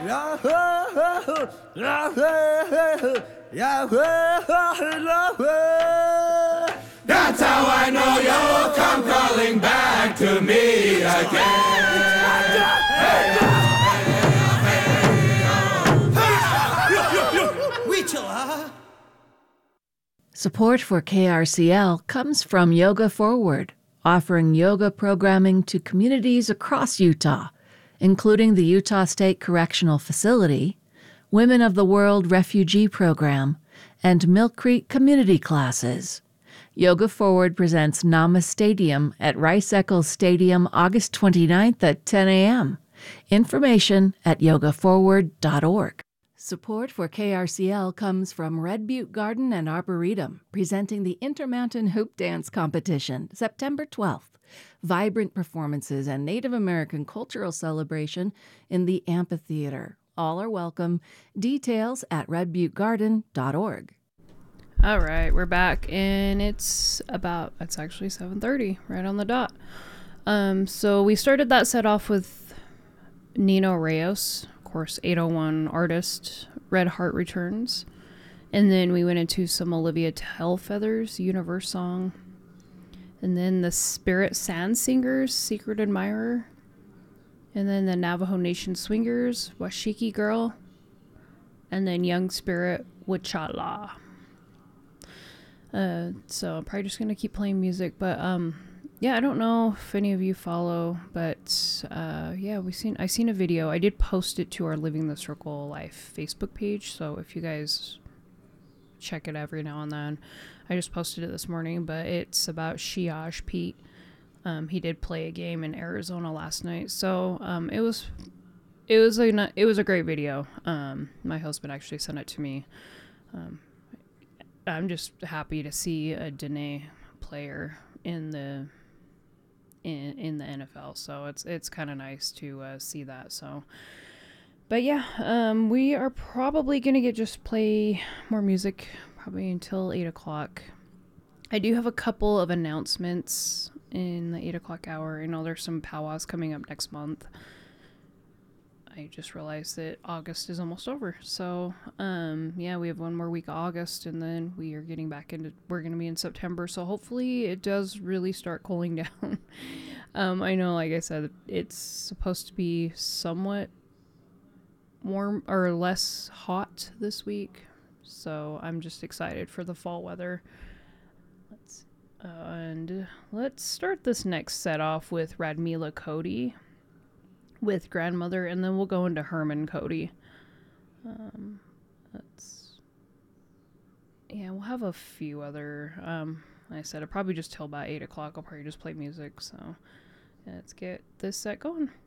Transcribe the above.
That's how I know you'll come crawling back to me again. Support for KRCL comes from Yoga Forward, offering yoga programming to communities across Utah, including the Utah State Correctional Facility, Women of the World Refugee Program, and Milk Creek Community Classes. Yoga Forward presents Namas Stadium at Rice Eccles Stadium August 29th at 10 a.m. Information at yogaforward.org. Support for KRCL comes from Red Butte Garden and Arboretum, presenting the Intermountain Hoop Dance Competition, September 12th. Vibrant performances and Native American cultural celebration in the amphitheater. All are welcome. Details at redbuttegarden.org. All right, we're back, and it's actually 7:30, right on the dot. So we started that set off with Nino Reyes, of course, 801 artist, Red Heart Returns. And then we went into some Olivia Tailfeather's Universe song. And then the Spirit Sand Singers, Secret Admirer. And then the Navajo Nation Swingers, Washiki Girl. And then Young Spirit, Wichala. So I'm probably just going to keep playing music. But, yeah, I don't know if any of you follow, but, yeah, I seen a video. I did post it to our Living the Circle Life Facebook page. So if you guys check it every now and then, I just posted it this morning, but it's about Shiaj Pete. He did play a game in Arizona last night. So, it was a great video. My husband actually sent it to me. I'm just happy to see a Dene player in the NFL, so it's kind of nice to see that. So, but yeah, we are probably gonna just play more music probably until 8 o'clock. I do have a couple of announcements in the 8 o'clock hour. I know there's some powwows coming up next month. I just realized that August is almost over. So, yeah, we have one more week of August, and then we're going to be in September. So hopefully it does really start cooling down. I know, like I said, it's supposed to be somewhat warm or less hot this week. So I'm just excited for the fall weather. Let's start this next set off with Radmila Cody with Grandmother, and then we'll go into Herman Cody. We'll have a few other, like I said, I'll probably just till about 8 o'clock. I'll probably just play music, so let's get this set going.